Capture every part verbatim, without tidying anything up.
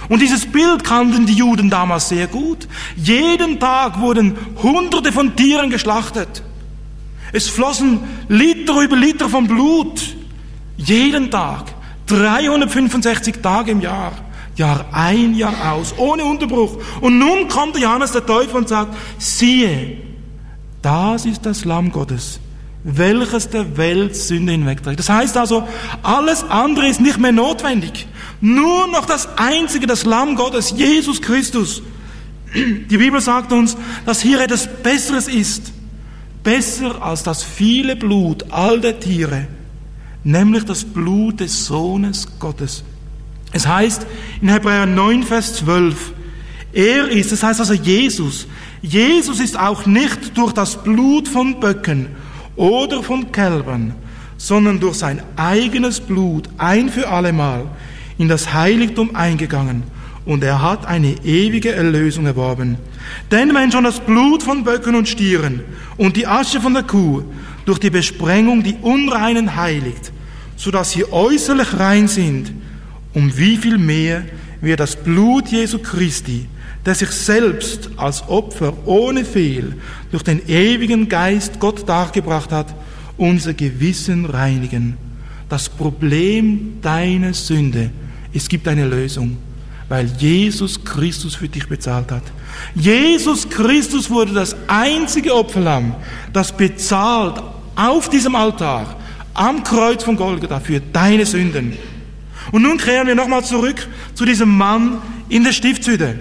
Und dieses Bild kannten die Juden damals sehr gut. Jeden Tag wurden Hunderte von Tieren geschlachtet. Es flossen Liter über Liter von Blut. Jeden Tag. dreihundertfünfundsechzig Tage im Jahr. Jahr ein, Jahr aus. Ohne Unterbruch. Und nun kommt Johannes der Täufer und sagt, siehe, das ist das Lamm Gottes, welches der Welt Sünde hinwegträgt. Das heißt also, alles andere ist nicht mehr notwendig. Nur noch das Einzige, das Lamm Gottes, Jesus Christus. Die Bibel sagt uns, dass hier etwas Besseres ist. Besser als das viele Blut all der Tiere. Nämlich das Blut des Sohnes Gottes. Es heißt in Hebräer neun, Vers zwölf, er ist, das heißt also Jesus. Jesus ist auch nicht durch das Blut von Böcken oder von Kälbern, sondern durch sein eigenes Blut ein für allemal in das Heiligtum eingegangen, und er hat eine ewige Erlösung erworben. Denn wenn schon das Blut von Böcken und Stieren und die Asche von der Kuh durch die Besprengung die Unreinen heiligt, so dass sie äußerlich rein sind, um wie viel mehr wird das Blut Jesu Christi, der sich selbst als Opfer ohne Fehl durch den ewigen Geist Gott dargebracht hat, unser Gewissen reinigen. Das Problem deiner Sünde, es gibt eine Lösung, weil Jesus Christus für dich bezahlt hat. Jesus Christus wurde das einzige Opferlamm, das bezahlt auf diesem Altar, am Kreuz von Golgatha für deine Sünden. Und nun kehren wir nochmal zurück zu diesem Mann in der Stiftshütte.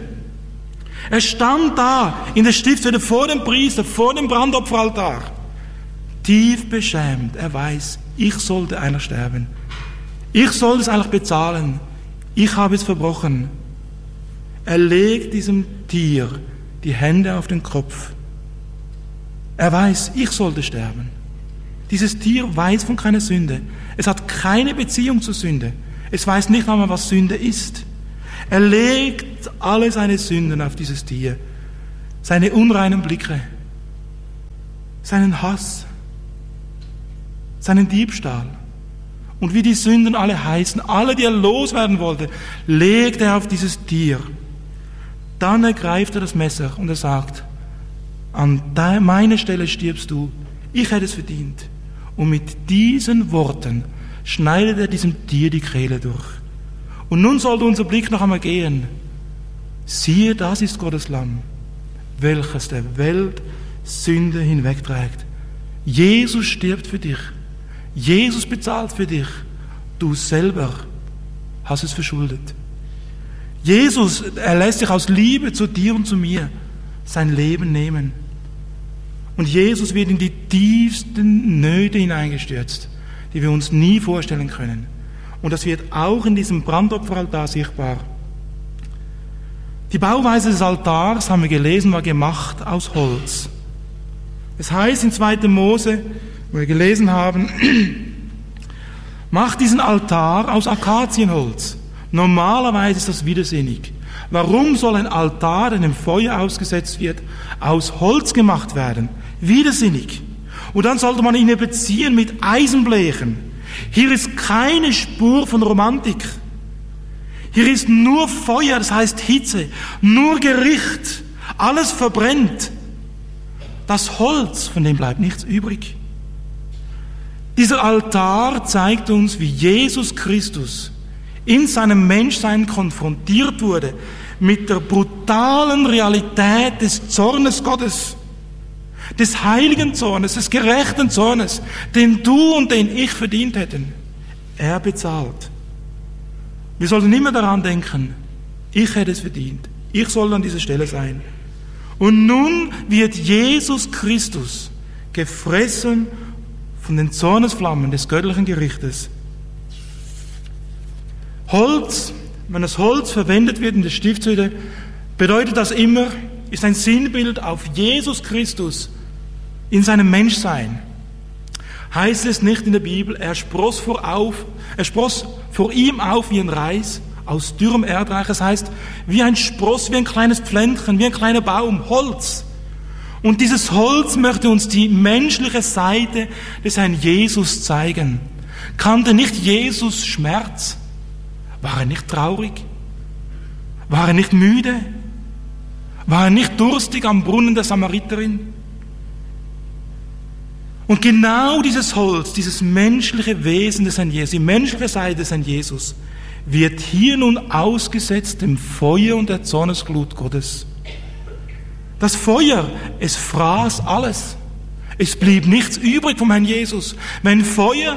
Er stand da in der Stiftshütte vor dem Priester, vor dem Brandopferaltar. Tief beschämt. Er weiß, ich sollte eigentlich sterben. Ich sollte es eigentlich bezahlen. Ich habe es verbrochen. Er legt diesem Tier die Hände auf den Kopf. Er weiß, ich sollte sterben. Dieses Tier weiß von keiner Sünde. Es hat keine Beziehung zur Sünde. Es weiß nicht einmal, was Sünde ist. Er legt alle seine Sünden auf dieses Tier. Seine unreinen Blicke, seinen Hass, seinen Diebstahl. Und wie die Sünden alle heißen, alle, die er loswerden wollte, legt er auf dieses Tier. Dann ergreift er das Messer und er sagt, an meiner Stelle stirbst du, ich hätte es verdient. Und mit diesen Worten schneidet er diesem Tier die Kehle durch. Und nun sollte unser Blick noch einmal gehen. Siehe, das ist Gottes Lamm, welches der Welt Sünde hinwegträgt. Jesus stirbt für dich. Jesus bezahlt für dich. Du selber hast es verschuldet. Jesus, er lässt sich aus Liebe zu dir und zu mir sein Leben nehmen. Und Jesus wird in die tiefsten Nöte hineingestürzt, die wir uns nie vorstellen können. Und das wird auch in diesem Brandopferaltar sichtbar. Die Bauweise des Altars, haben wir gelesen, war gemacht aus Holz. Es heißt in zweiter Mose, wo wir gelesen haben, macht diesen Altar aus Akazienholz. Normalerweise ist das widersinnig. Warum soll ein Altar, der dem Feuer ausgesetzt wird, aus Holz gemacht werden? Widersinnig. Und dann sollte man ihn beziehen mit Eisenblechen. Hier ist keine Spur von Romantik. Hier ist nur Feuer, das heißt Hitze, nur Gericht. Alles verbrennt. Das Holz, von dem bleibt nichts übrig. Dieser Altar zeigt uns, wie Jesus Christus in seinem Menschsein konfrontiert wurde mit der brutalen Realität des Zornes Gottes, des heiligen Zornes, des gerechten Zornes, den du und den ich verdient hätten. Er bezahlt. Wir sollten immer daran denken, ich hätte es verdient. Ich soll an dieser Stelle sein. Und nun wird Jesus Christus gefressen von den Zornesflammen des göttlichen Gerichtes. Holz, wenn das Holz verwendet wird in der Stiftshütte, bedeutet das immer, ist ein Sinnbild auf Jesus Christus in seinem Menschsein. Heißt es nicht in der Bibel, er spross vor, auf, er spross vor ihm auf wie ein Reis aus dürrem Erdreich. Das heißt, wie ein Spross, wie ein kleines Pflänzchen, wie ein kleiner Baum, Holz. Und dieses Holz möchte uns die menschliche Seite des Herrn Jesus zeigen. Kannte nicht Jesus Schmerz? War er nicht traurig? War er nicht müde? War er nicht durstig am Brunnen der Samariterin? Und genau dieses Holz, dieses menschliche Wesen des Herrn Jesus, die menschliche Seite des Herrn Jesus, wird hier nun ausgesetzt dem Feuer und der Zornesglut Gottes. Das Feuer, es fraß alles. Es blieb nichts übrig vom Herrn Jesus. Wenn Feuer,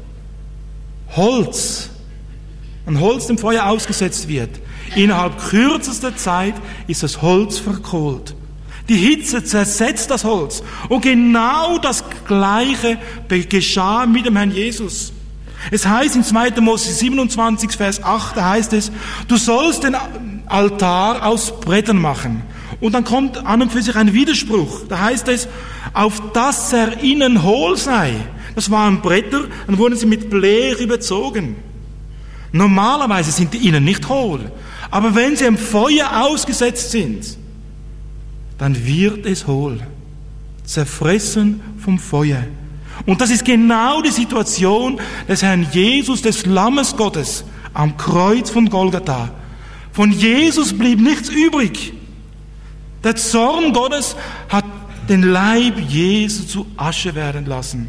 Holz, ein Holz dem Feuer ausgesetzt wird, innerhalb kürzester Zeit ist das Holz verkohlt. Die Hitze zersetzt das Holz. Und genau das Gleiche geschah mit dem Herrn Jesus. Es heißt in zweiter Mose siebenundzwanzig, Vers acht, da heißt es, du sollst den Altar aus Brettern machen. Und dann kommt an und für sich ein Widerspruch. Da heißt es, auf dass er innen hohl sei. Das waren Bretter, dann wurden sie mit Blech überzogen. Normalerweise sind die innen nicht hohl. Aber wenn sie im Feuer ausgesetzt sind, dann wird es hohl. Zerfressen vom Feuer. Und das ist genau die Situation des Herrn Jesus, des Lammes Gottes, am Kreuz von Golgatha. Von Jesus blieb nichts übrig. Der Zorn Gottes hat den Leib Jesu zu Asche werden lassen.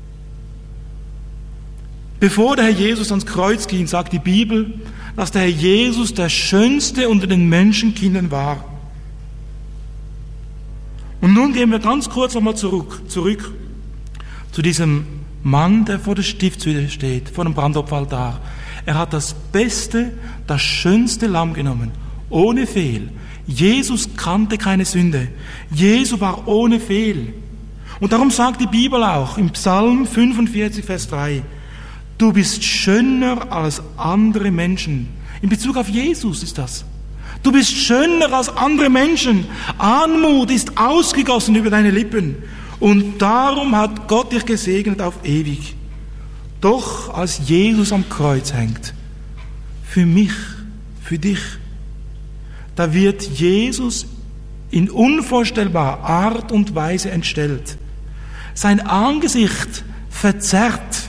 Bevor der Herr Jesus ans Kreuz ging, sagt die Bibel, dass der Herr Jesus der Schönste unter den Menschenkindern war. Und nun gehen wir ganz kurz nochmal zurück, zurück zu diesem Mann, der vor der Stiftshütte steht, vor dem Brandopferaltar. Er hat das beste, das schönste Lamm genommen, ohne Fehl. Jesus kannte keine Sünde. Jesus war ohne Fehl. Und darum sagt die Bibel auch im Psalm fünfundvierzig, Vers drei, du bist schöner als andere Menschen. In Bezug auf Jesus ist das. Du bist schöner als andere Menschen. Anmut ist ausgegossen über deine Lippen. Und darum hat Gott dich gesegnet auf ewig. Doch als Jesus am Kreuz hängt, für mich, für dich, da wird Jesus in unvorstellbarer Art und Weise entstellt. Sein Angesicht verzerrt,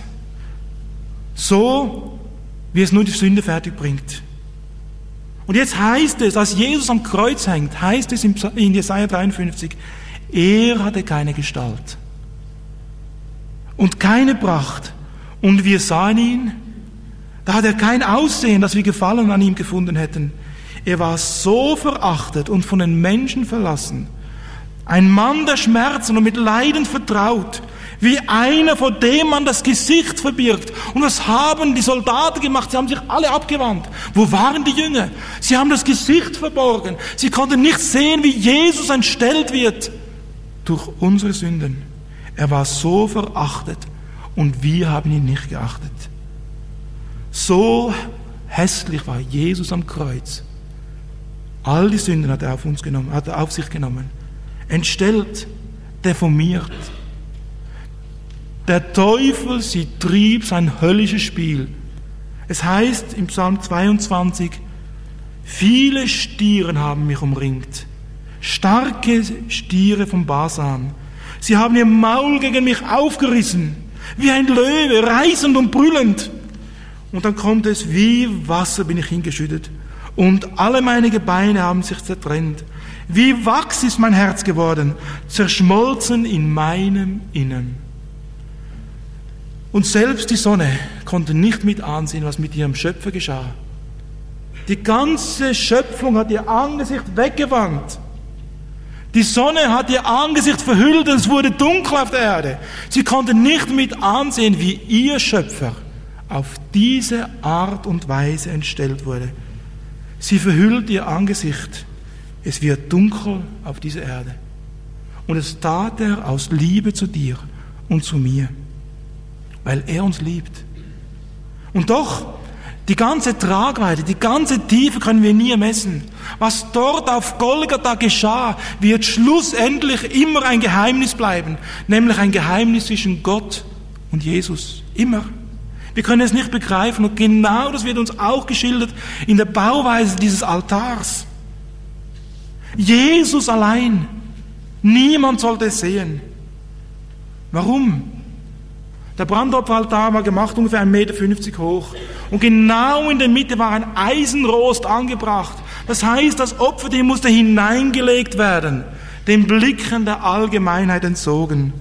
so wie es nur die Sünde fertig bringt. Und jetzt heißt es, als Jesus am Kreuz hängt, heißt es in Jesaja dreiundfünfzig, er hatte keine Gestalt und keine Pracht. Und wir sahen ihn, da hat er kein Aussehen, dass wir Gefallen an ihm gefunden hätten. Er war so verachtet und von den Menschen verlassen. Ein Mann der Schmerzen und mit Leiden vertraut, wie einer, vor dem man das Gesicht verbirgt. Und was haben die Soldaten gemacht? Sie haben sich alle abgewandt. Wo waren die Jünger? Sie haben das Gesicht verborgen. Sie konnten nicht sehen, wie Jesus entstellt wird durch unsere Sünden. Er war so verachtet und wir haben ihn nicht geachtet. So hässlich war Jesus am Kreuz. All die Sünden hat er auf uns genommen, hat er auf sich genommen. Entstellt, deformiert. Der Teufel, sie trieb sein höllisches Spiel. Es heißt im Psalm zweiundzwanzig, viele Stiere haben mich umringt, starke Stiere vom Basan. Sie haben ihr Maul gegen mich aufgerissen, wie ein Löwe, reißend und brüllend. Und dann kommt es, wie Wasser bin ich hingeschüttet, und alle meine Gebeine haben sich zertrennt. Wie Wachs ist mein Herz geworden, zerschmolzen in meinem Innern. Und selbst die Sonne konnte nicht mit ansehen, was mit ihrem Schöpfer geschah. Die ganze Schöpfung hat ihr Angesicht weggewandt. Die Sonne hat ihr Angesicht verhüllt und es wurde dunkel auf der Erde. Sie konnte nicht mit ansehen, wie ihr Schöpfer auf diese Art und Weise entstellt wurde. Sie verhüllt ihr Angesicht. Es wird dunkel auf dieser Erde. Und es tat er aus Liebe zu dir und zu mir, weil er uns liebt. Und doch, die ganze Tragweite, die ganze Tiefe können wir nie messen. Was dort auf Golgatha geschah, wird schlussendlich immer ein Geheimnis bleiben, nämlich ein Geheimnis zwischen Gott und Jesus. Immer. Wir können es nicht begreifen und genau das wird uns auch geschildert in der Bauweise dieses Altars. Jesus allein. Niemand sollte es sehen. Warum? Der Brandopferaltar war gemacht ungefähr ein Meter fünfzig hoch. Und genau in der Mitte war ein Eisenrost angebracht. Das heißt, das Opfer, dem musste hineingelegt werden, den Blicken der Allgemeinheit entzogen.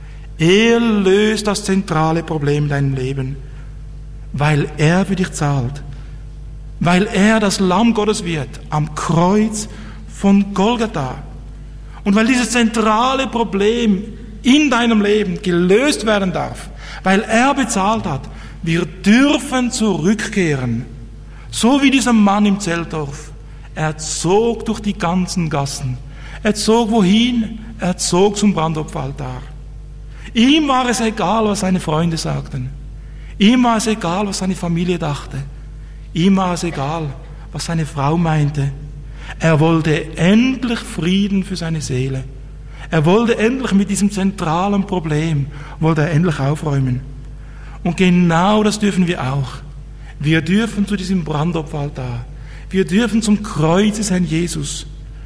Er löst das zentrale Problem in deinem Leben, weil er für dich zahlt, weil er das Lamm Gottes wird am Kreuz von Golgatha. Und weil dieses zentrale Problem in deinem Leben gelöst werden darf, weil er bezahlt hat, wir dürfen zurückkehren. So wie dieser Mann im Zeltdorf. Er zog durch die ganzen Gassen. Er zog wohin? Er zog zum Brandopferaltar. Ihm war es egal, was seine Freunde sagten. Ihm war es egal, was seine Familie dachte. Ihm war es egal, was seine Frau meinte. Er wollte endlich Frieden für seine Seele. Er wollte endlich mit diesem zentralen Problem, wollte er endlich aufräumen. Und genau das dürfen wir auch. Wir dürfen zu diesem Brandopferaltar. Wir dürfen zum Kreuz des Herrn Jesus.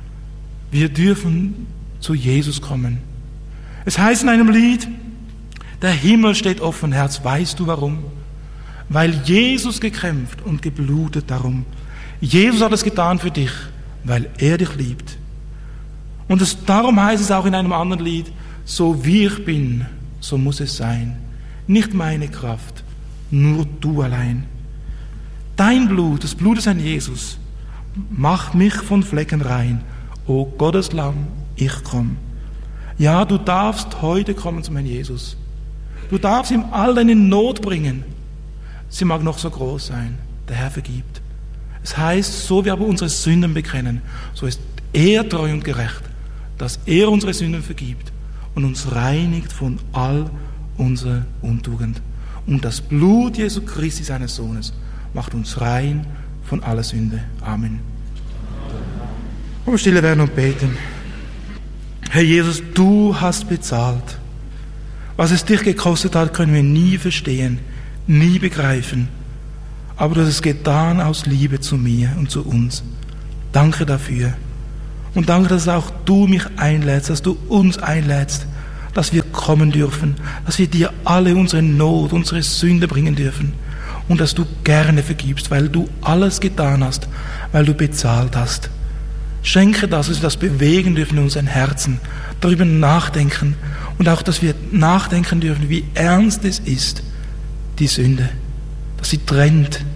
Wir dürfen zu Jesus kommen. Es heißt in einem Lied, der Himmel steht offen, Herz, weißt du warum? Weil Jesus gekämpft und geblutet darum. Jesus hat es getan für dich, weil er dich liebt. Und es, darum heißt es auch in einem anderen Lied, so wie ich bin, so muss es sein. Nicht meine Kraft, nur du allein. Dein Blut, das Blut des Herrn Jesus, macht mich von Flecken rein. O Gottes Lamm, ich komm. Ja, du darfst heute kommen zum Herrn Jesus. Du darfst ihm all deine Not bringen. Sie mag noch so groß sein. Der Herr vergibt. Es heißt, so wir aber unsere Sünden bekennen, so ist er treu und gerecht, dass er unsere Sünden vergibt und uns reinigt von all unserer Untugend. Und das Blut Jesu Christi, seines Sohnes, macht uns rein von aller Sünde. Amen. Wollen wir stille werden und beten. Herr Jesus, du hast bezahlt. Was es dich gekostet hat, können wir nie verstehen, nie begreifen. Aber du hast es getan aus Liebe zu mir und zu uns. Danke dafür. Und danke, dass auch du mich einlädst, dass du uns einlädst, dass wir kommen dürfen, dass wir dir alle unsere Not, unsere Sünde bringen dürfen und dass du gerne vergibst, weil du alles getan hast, weil du bezahlt hast. Schenke das, dass wir das bewegen dürfen in unseren Herzen, darüber nachdenken und auch, dass wir nachdenken dürfen, wie ernst es ist, die Sünde, dass sie trennt,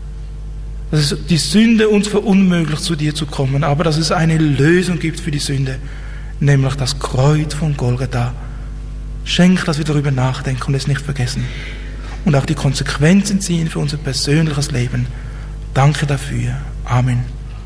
dass es die Sünde uns verunmöglicht, zu dir zu kommen, aber dass es eine Lösung gibt für die Sünde, nämlich das Kreuz von Golgatha. Schenk, dass wir darüber nachdenken und es nicht vergessen und auch die Konsequenzen ziehen für unser persönliches Leben. Danke dafür. Amen.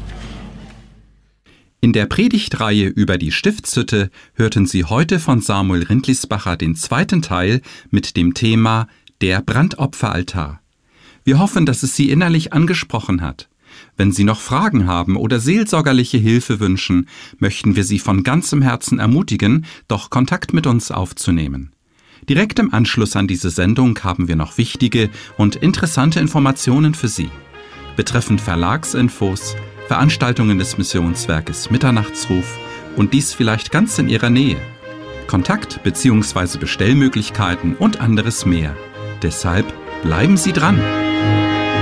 In der Predigtreihe über die Stiftshütte hörten Sie heute von Samuel Rindlisbacher den zweiten Teil mit dem Thema Der Brandopferaltar. Wir hoffen, dass es Sie innerlich angesprochen hat. Wenn Sie noch Fragen haben oder seelsorgerliche Hilfe wünschen, möchten wir Sie von ganzem Herzen ermutigen, doch Kontakt mit uns aufzunehmen. Direkt im Anschluss an diese Sendung haben wir noch wichtige und interessante Informationen für Sie. Betreffend Verlagsinfos, Veranstaltungen des Missionswerkes Mitternachtsruf und dies vielleicht ganz in Ihrer Nähe. Kontakt- bzw. Bestellmöglichkeiten und anderes mehr. Deshalb bleiben Sie dran!